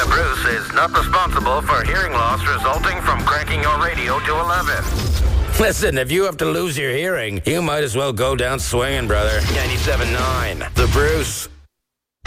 The Bruce is not responsible for hearing loss resulting from cranking your radio to 11. Listen, if you have to lose your hearing, you might as well go down swinging, brother. 97.9, The Bruce.